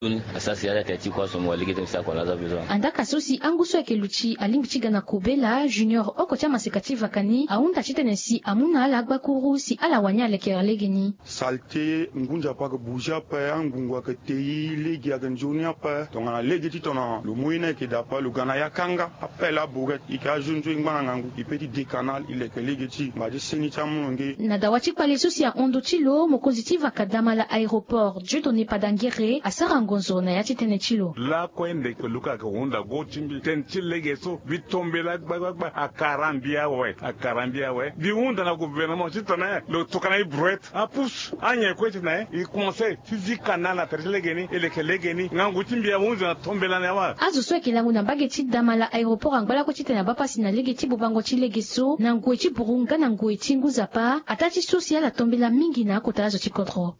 andaka sosi anguso ya keluchi alimbichiga na kobela junior okotia masekati vakani aunda chitenesi amuna ala agbakuru si ala wanya lekerelegeni salte ngunja pa buja pa ngungwa ke tei legi aganjonia pa tongana legi titona lu muina ke da pa lu gana yakanga apela bugat ika junjo ngana ngangu ipeti de canal ile ke legi ti ma de seni chamunge na dawachi pale sosi ya ondo chilo mokonzi vakadama la aéroport Dieudonné Padangere asara ngonzo na yati tene chilo la kwende ke luka ke honda go chimbi ten chilege so bitombela gbagba akarambia we di honda na gouvernement chitona lo tokana ibret apus anye kweti na i conseil physique na na terlegeni elekelegeni ngangu timbia honda na tombela na wa azu so kelangu na bageti dama la aéroport angala ko chitena bapasi na legeti bubango chilege so na ngwechi burunga na ngwechi nguzapa atati social la tombela mingi na kotalazo chikodro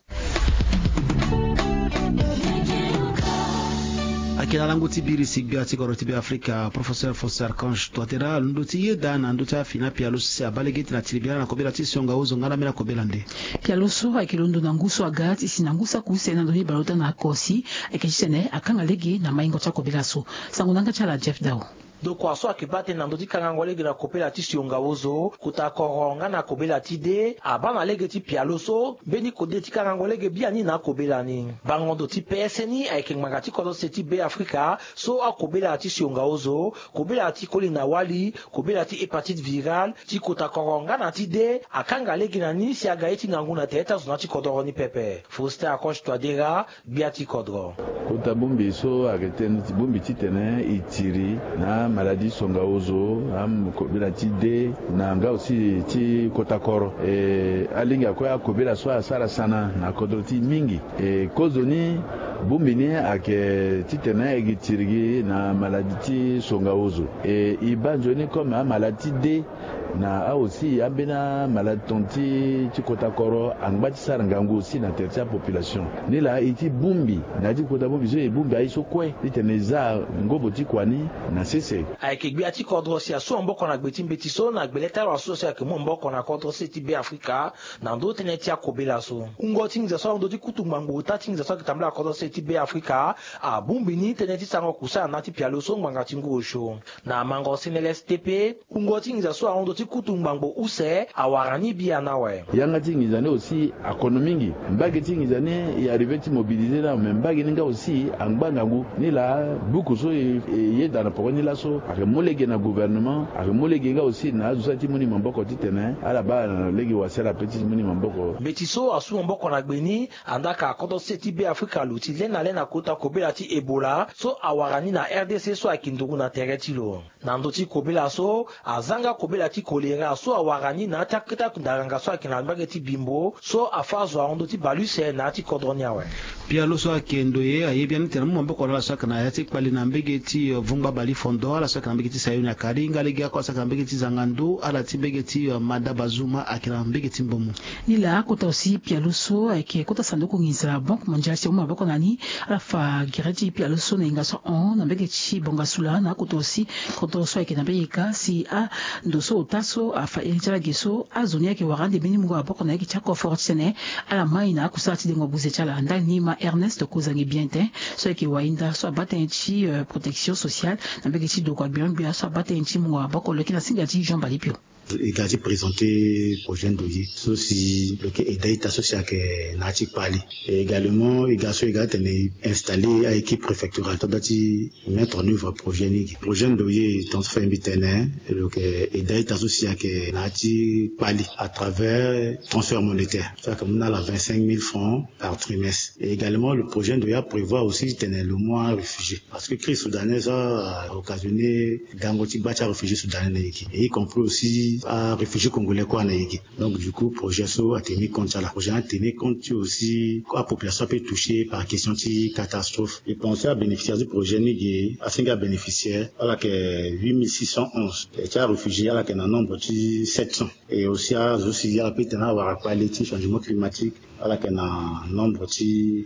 akila langu tibiri sigba tikoro tibi Afrika professeur Foster Archange Touadéra nduti yeda na nduta fina pia lusi abalegeti na tilibia na kobela tisonga uzo ngala mela kobela nde pia luso akilondo na nguso agati sinangusa kusena ndoni balota na kosi ekisene akanga legi na maingo cha kobela so sangunanga cha la Jeff Dao doko aso akibate na ndodi kanga legi na kopela ti sionga ozo kutakoronga na kobela ti de abana legi ti pialoso beni kode ti kanga legi biani na kobela ni bangondo ti PSNI aikengmanga ti kodo se ti be Afrika so akobela ti sionga ozo kobela ti kolina wali kobela ti hepatite virale ti kutakoronga na ti de akanga legi na ni si agaye ti ngangu na teta zona ti kodoro ni pepe Foster Archange Touadéra bia ti kodro kota bumbi so aketen ti bumbi ti tene itiri na maladie songa ozo am kobela ti de na nga aussi ti kotakoro alinga ko akobela so asara sana na kodro ti mingi kozoni bumbini ake ti tene egitirigi na maladie ti songa ozo ibanjoni comme a maladie de na aussi ambena maladie tonti ti kotakoro angba ti sara ngangu aussi na tertia population ni la iti bumbi na ti kota bumbi so bumbi ai so kwe ti tene za ngobo ti kwani na sese aikegbi ati kodro si aso mboko na gbeti mbeti so na gbeleta wa so se ke mo mboko na kodro se ti be Afrika na ndo tene ti akobela so ngo tingza so ndo ti kutumbango ta tingza so kitambla kodro se ti be Afrika a bumbini tene ti sango kusa na ti pialo so nganga tingu osho na mango senele STP ngo tingza so ndo ti kutumbango use awarani bia na we yanga tingza ne aussi économique mbage tingza ne ya arrivé ti mobiliser na mbage ninga aussi angbangangu ni la buku so ye dans la pokoni la so akemolege na gouvernement akemolege ga aussi na azusati muni mamboko titene ala ba legi wasera petit muni mamboko betiso asu mamboko na gbeni andaka kodo seti be Afrika luti lena kota kobela ti Ebola so awarani na RDC so akindungu na teretilo na ndoti kobela so azanga kobela ti kolera so awarani na takita kundanga so akina mbage ti bimbo so afazo andoti baluse na ti kodronia we pia loso akendo ye ayebiani tena mamboko la saka na yati kwali na mbege ti vungba bali fondo ala saka mbege ti sayuni akaringa legi akwa saka mbege ti zangandu ala ti mbege ti madabazuma akira mbege ti mbomu nila kota aussi pia loso ake kota sanduku ngiza banque mondiale se uma bako nani ala fa gireti pia loso na inga so on na mbege ti bonga sula na kota aussi kota so ake na mbege ka si a ndoso otaso afa elitala geso azoni ake warande beni mungo bako na ake chako fortune ala maina kusati dengo buze chala ndani ma Ernest kozangi bien te so ake wainda so abata nchi protection sociale na mbege ti do kwa bien so abata nchi mungo bako loki na singa ti Jean Balipio Igazi présenté projet dossier ceci le que aide associé que nati pali également igaso tene installé à équipe préfectorale tabati mettre en œuvre projet dossier dans fait bitene le que aide associé que nati pali à travers transfert monétaire ça comme on a la 25 000 francs par trimestre et également le projet doit prévoir aussi tenir le mois réfugié parce que crise soudanaise a occasionné d'angoti bacha réfugiés soudanais et y compris aussi à réfugiés congolais quoi na yiki donc du coup projet so a tenu compte ça la projet a tenu compte aussi la population peut toucher par question de catastrophe et penser à bénéficiaire du projet ni à 5 bénéficiaires alors que 8611 et à réfugiés alors que un nombre de 700 et aussi à peut avoir parlé de changement climatique alors que un nombre de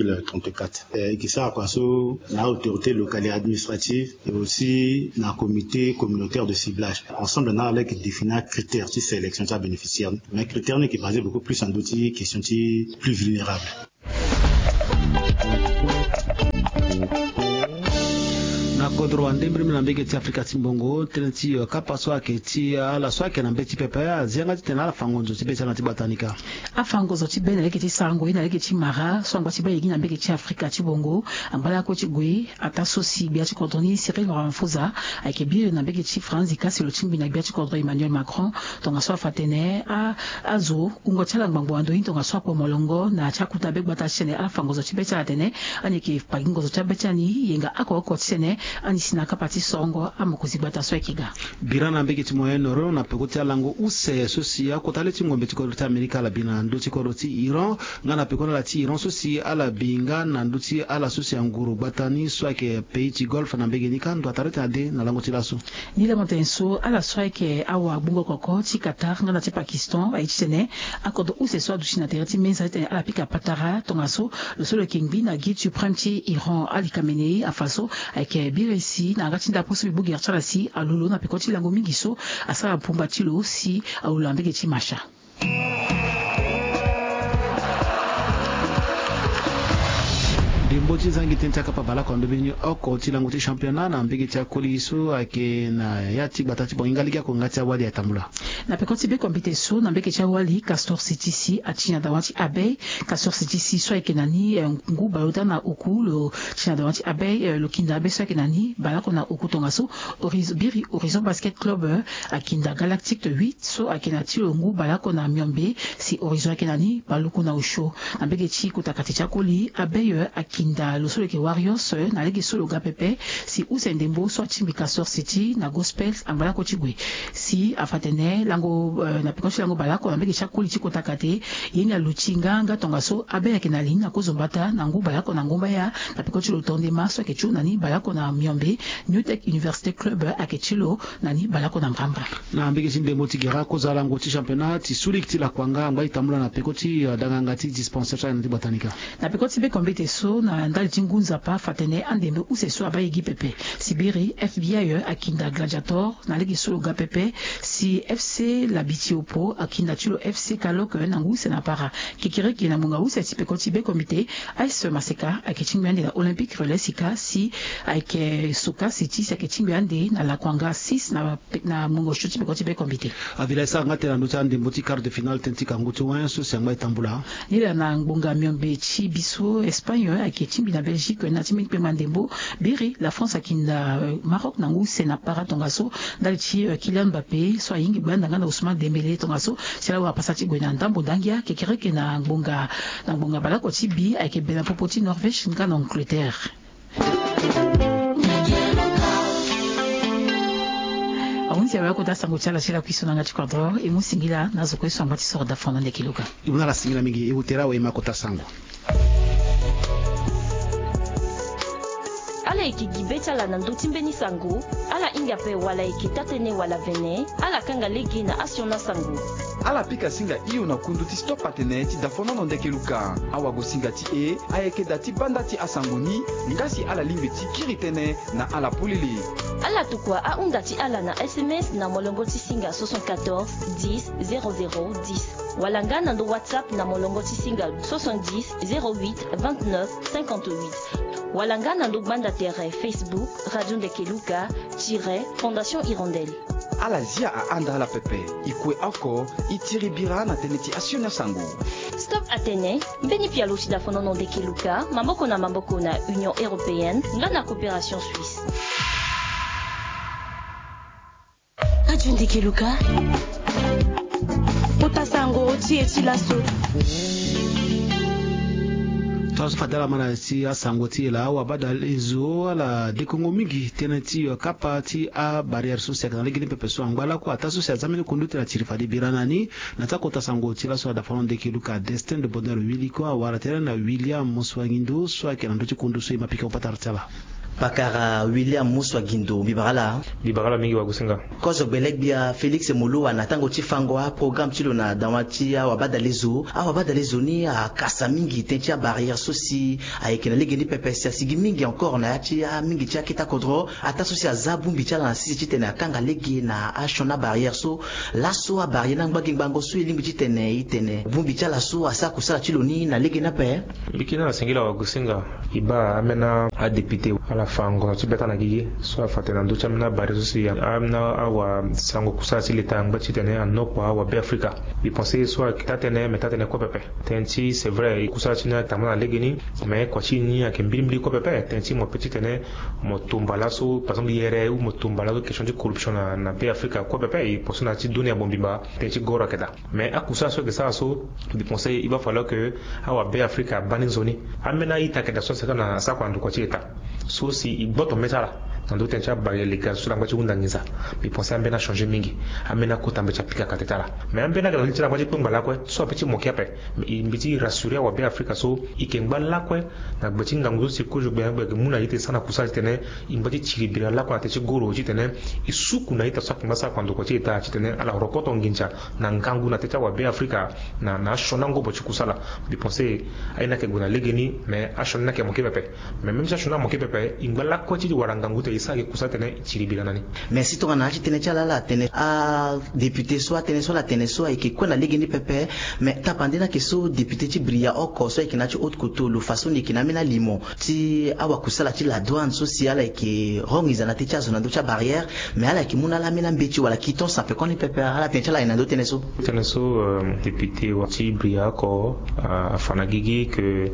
2034 et qui ça quoi so la autorité locale et administrative et aussi un comité communautaire de ciblage ensemble on a avec définir critères de sélection de bénéficiaires mais critères qui basent beaucoup plus en d'autres questions plus vulnérables. Kodro andembre na mbege ti Afrika timbongo teneti kapa so aketi ala so akena mbeti pepa zenga tena ala fangonzo ti beta na tibatanika afangozo ti bena leke ti sango ina leke ti mara so ngwa ti ba yegi na mbege ti Afrika tibongo ambala ko ti gwe ata sosi bia ti kodroni Cyril Ramaphosa ayeke bire na mbege ti France kasi lo timbi na bia ti kodro Emmanuel Macron tonga so fatene azo ungo ti ala ngbangbo ando yin tonga so ko molongo na chakuta be gbata sene ala fangozo ti beta atene anike pagingozo ti beta ni yenga akoko ti sene ani sinaka pati songo amokozi gbata so ekiga birana mbege ti moyen noro na pekoti alango use sosi akotale ti ngombe ti kodro ti Amerika ala bina ndo ti kodro ti Iran ngana pekona la ti Iran sosi ala binga na ndo ti ala sosi anguru gbata ni so ayeke pays ti golf na mbege ni kando atarete ade na lango ti laso ni la montenso ala so ayeke awa gbungo koko ti Qatar ngana ti Pakistan aye ti sene akodo use so adu na tere ti menza tene ala pika patara tonga so lo so le kingbi na guide suprême ti Iran Ali Khamenei afaso ayeke biresi na ngati nda poso bibugi archala si alulu na pekoti lango mingi so asala pumba tilo si alulu ambege ti masha Mboti zangi tenta kapa bala kwa ndobini oko ti lango ti championnat na mbege ti akoli so ayeke na ya ti gbata ti bonga ligi ako ngati awali atambula na pekoti be kompite so na mbege ti awali Castor City si ati na dawa ti Abeille Castor City si so ayeke na ni ngu balota na uku lo ti na dawa ti Abeille lo kinda abe so ayeke na ni balako na uku tonga so biri Horizon Basket Club akinda Galactique 8 so ayeke na ti lo ngu balako na Miombe si Horizon ayeke na ni baluku na usho na mbege ti kutakati ti akoli Abeille akinda lo solo ke Warriors na lege solo gapepe si Usendembo so chimbi Castor City na Gospel ambala ko chigwe si afatene lango na pekoti lango balako na mbege chakuli chiko takate yenga luchinga nga tonga so abe yake na lina ko zombata na ngu balako na ngomba ya na pekoti lo tonde maso ke chu nani balako na Miombe New Tech University Club akechilo nani balako na Mbramba na mbege chindembo tigera ko zala ngo ti championnat ti sulik ti la kwanga ngai tambula na pekoti danganga ti dispensaire na ti botanika na pekoti be kombete so na ndali ti ngunza pa fatene andembe use so abayegi pepe sibiri FBI akinda Gladiator na legi solo ga pepe si FC Labitiopo akinda tilo FC Kalok na nguse na para kikiriki na munga use ti pekoti be komite AS Maseka akechingbe ande na Olympique Relais Sika si ayeke Soka City si akechingbe ande na la Kwanga 6 na mungo shuti pekoti be komite avila sa ngate na nduta ndembo ti quart de finale tentika nguti wan so si angba tambula nila na ngbonga Miombe ti biso Espagne akechimbi na Belgique na timi pe mandembo biri la France akinda Maroc na nguse na para tonga so ndali ti Kylian Mbappé so ayingi banda ngana Ousmane Dembélé tonga so sela wa pasati gwe na ndambo dangia kekereke na ngbonga balako ti bi ayeke bena popo ti Norvège ngana Angleterre awunzi ya ko da sango chala sila kwiso na ngati kwadro imusingila nazo ko so ngati so da fona ndekiluka ibuna la singila mingi ibutera we makota sango ala yeke gi be ti ala na ndö ti mbeni sango ala hinga ape wala yeke tatene wala vene ala kanga lege na asio na sango ala pika singa iyo na kundu ti stop atene ti dafonono ndeke luka awago singa ti e ayeke da ti banda ti asango ni ngasi ala lingbi ti kiri tënë na ala pulili ala tokua ahunda ti ala na SMS na molongo ti singa 74 10 00 10 wala nga na ndö WhatsApp na molongo ti singa 70 08 29 58 wala nga na ndö gbanda tere Facebook Radio Ndekeluka - Fondation Hirondelle ala zia ahanda ala pepe ikue oko i tiri bira na tënë ti asio na sango Stop Atene mbeni pialo ti dafonono Ndekeluka maboko na maboko na Union Européenne nga na coopération suisse Radio Ndekeluka pota sango ti e ti laso taso fatala mana ti asango ti la wa bada lezo ala dekongo mingi tena ti kapa ti a barrière sociale na legini pepe so angbala ko ata sociale zamini kunduti la tiri fadi biranani na ta kota sango ti la so da fonon de kiluka destin de bonheur wiliko awara tena na William Muswangindo so akena ndo ti kundu so imapika upata tala pakara William Muswagindo bibagala mingi wa kusinga kozo belek bia Felix Muluwa na tango chifango a programme chilo na dawati a wabadalezo ni a kasa mingi tenchi a barrière sosi a ekena legeni pepesi sigi mingi encore na yachi a mingi tia kita kodro ata sosi a zabumbi tia na sisi chitene a kanga legi na a shona barrière so laso a barrière na ngbagi ngbango so elimbi chitene itene bumbi tia laso a sa kusala chilo ni na legi na pe bikina na singila wa kusinga iba amena a député ala ala fango ti beta na gigi so fatena ndo chamna bari so si amna awa sango kusa si leta ngba ti tene anokwa awa be Africa bi penser so tatene metatene ko pepe tenti c'est vrai kusa ti na tamana legeni mais kwa chi ni akembili ko pepe tenti mo petit tene mo tumbala so par exemple yere ou mo tumbala question de corruption na be Africa ko pepe e posona ti dunia bombimba tenti gora keda mais akusa so que ça so bi penser il va falloir que awa be Africa bani zoni amena ita keda so saka na sa kwa ndo kwa chi eta so si iboto metala nando tencha bagay liga sura ngwa chunda ngiza bi penser ambena changer mingi amena ko tambe chapika katetala mais ambena ga litira ngwa chipumba lakwe so petit mokiape mbiti rassurer wa be Africa so ikengba lakwe na gbati ngangu si ko jogbe ngbe muna yite sana kusa tene imbati chiribira lakwa te chigoro chitene isuku na ita sa kumasa kwando ko chita chitene ala rokoto ngincha na ngangu na teta wa be Africa na shona ngo bochi kusala bi penser aina ke guna legeni mais ashona ke mokiape mais même ça shona mokiape ingba lakwa chi warangangu isaki kusatene chiribira nani merci to kana tene chala la tene a député soit tene soit la tene soit et qui kona ligini pepe mais tapandena ke so député ti bria oko so ikina ti haute couteau lo façon ni kina mena limon ti awa kusala ti la douane sociale et qui rongiza na ti cha zona do cha barrière mais ala ki muna la mena mbeti wala ki ton sa pe koni pepe ala tene chala ina do tene so député wa ti bria ko afana gigi que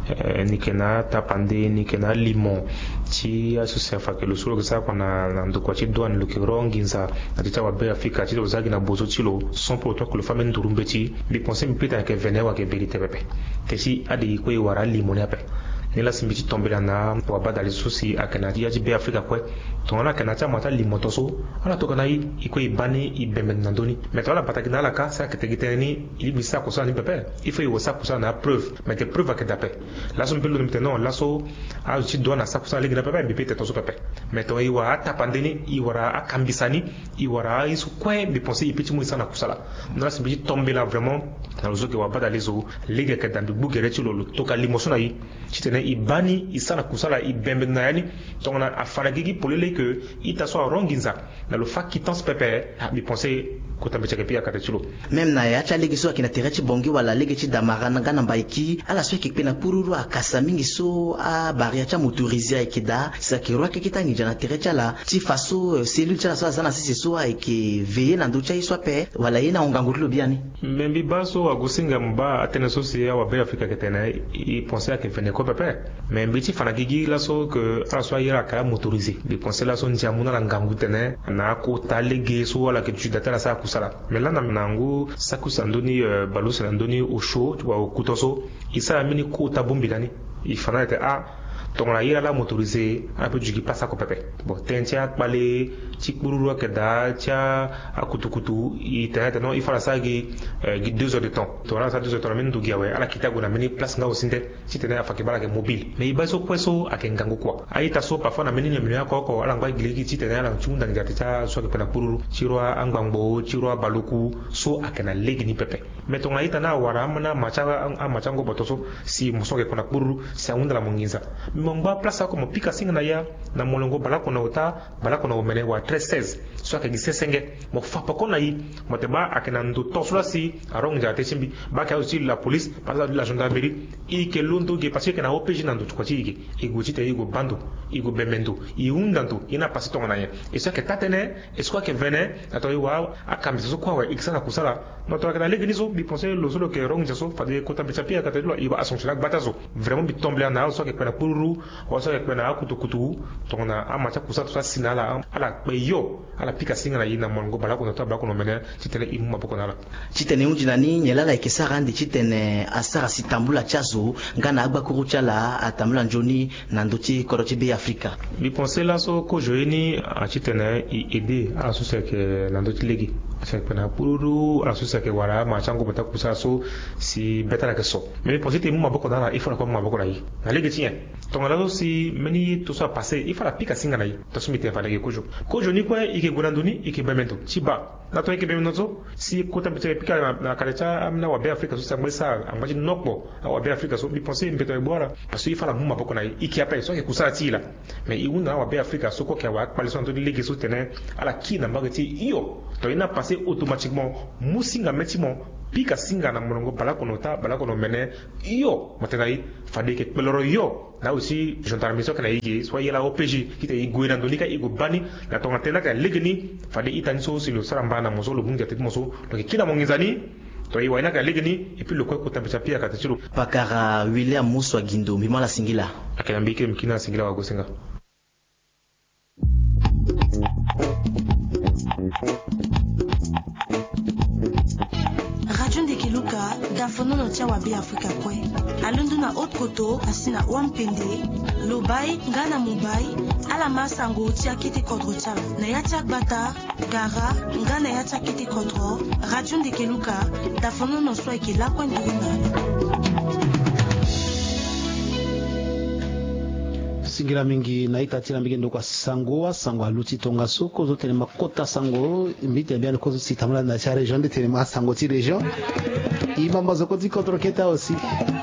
nikena tapande nikena limon ti association fa que le solo que ça qu'on a ndo kwa ti douane lo ki ronginza na ti wa be Africa ti ozagi na bozo ti lo son pour toi que le femme ndurumbe ti bi penser mpita ke vene wa ke berite pepe te si adi ko wara limon ya pe ni la simbi ti tombela na wa badali sosi akana ti be Africa ko tongana kana ta mata limoto so ala to kana i ko ibani i bembe na doni mais to la pataki na la ka sa ke tegiteni il bisa ko sa ni pepe il faut sa ko sa na preuve mais que preuve que d'après la so mbelo maintenant la so a ti dona sa ko sa legi na pepe bi pete to so pepe mais to i wa ta pandeni i wara akambisani i wara i su kwe bi penser i petit mo sa na ko sala na la simbi ti tombela vraiment na lo zo ke wa badali zo legi ke dambi bugere ti lo to ka limoso na yi ti tene ibani isana kusala ibembe na yani tongana afana gigi polele que ita so ronginza na lo fa quittance pepe bi penser ko tambe cheke pia katechulo même na ya cha legi so akina terechi bongi wala legi ti damarana ngana mbaiki ala so ke pena pururu akasa mingi so a baria cha motorisé ekida sa ki roa ke kitangi jana terecha la ti faso cellule cha so sana sisi so e ke veiller na ndo cha iso pe wala ina ongangulo biani membi baso agosinga mba atene so si ya wa be Africa ke tene i penser que fene ko pepe mais mbiti fana gigi la so que ala so ira ka motorisé bi penser la so njamuna la ngangu tene na ko talege so wala ke tu data la sa kusala mais là na nangu sakusa ndoni balusa ndoni au chaud tu vois au kutoso isa mini ko tabumbilani il fana était tongla ira la motorisé un peu du qui passe à copepe bon tentia balé tikbururu ke da tia akutukutu ita non il fera ça gi 2 heures de temps to la ça 2 heures de temps men dugia we ala kitago na meni place nga osinde titene afake bala ke mobile mais ibaso kweso akengango kwa aita so parfois na meni nyamino yako ko ala ngba gilegi titene ala chunda ngati ta so ke pena pururu chirwa angbango chirwa baluku so akena legi ni pepe mais tongla ita na wara amana machango botoso si musoke kona pururu si unda la mungiza mongba place ko mo pika singa na ya na molongo balako na uta balako na omene wa 13-16 so ka gisesenge mo fapa ko na yi mo te ba akena ndo tosula si arong ja te simbi ba ka aussi la police par exemple la gendarmerie i ke londo ge parce que na OPJ na ndo ko ti ge e go ti te i go bando i go bemendo i undanto ina pasi to na ye e so ke tatene e so ke vene ato i wa akambi so kwa wa ikisana kusala no to ka legi ni so bi penser lo solo ke rong ja so fa de ko ta pia ka te lo i ba asonchela batazo vraiment bi tomber na so ke pena puru wasa ke na akutukutu tona amacha kusatu sinala ala peyo ala pika singa ina mongo balako na tabako no mena titele imma boko nala titene unjina ni nyelala ikesa randi titene asara sitambula chazo ngana agba kuruchala atamula njoni na ndoti koroti be Afrika bi penser la so ko joini a titene aider ala so ke na ndoti legi c'est que na puru ala so ke wara machango bata kusaso si betara ke so mais penser te muma boko nala il faut ko muma boko na yi na legi tien tongala si meni tout ça passé il faut la pika singa na yi to sumite fa legi kojo ni kwa ike gunanduni ike bemento chiba na to ike bemento si ko ta pika pika na kalecha amna wa be Africa so sangwe sa ambaji nokbo wa be Africa so bi penser mbeto ebora parce il faut la muma boko na yi iki apa so ke kusala tila mais i una wa be Africa so ko ke wa kwaliso to legi so tene ala kina mbagati iyo to ina passer automatiquement musinga metimo pika singa na molongo balako no mene iyo matenai fade ke peloro yo na aussi gendarmerie so kana yiki soit yela OPG kita igwena ndonika igubani na tonga tena ka legeni fade itani so silo saramba na moso lo bunga tete moso donc kila mongizani to iwaina ka legeni et puis le quoi kutambisa pia katachiro pakara William Muswa Gindo mimala singila akanambike mkina singila wa Gosenga. Radio Ndekeluka dafono no tia wabe Afrika kwe alundu na haute koto asina wampende lobai ngana mubai ala masango tia kiti kodro tia na yatia bata gara ngana yatia kiti kodro Radio Ndekeluka dafono no swa ikila kwa nduna singira mingi naita tila mingi ndo kwa sango aluti tonga soko zo telema kota sango mbite bien ko si tamala na cha region de telema sango ti region imamba zo ko ti kontro keta aussi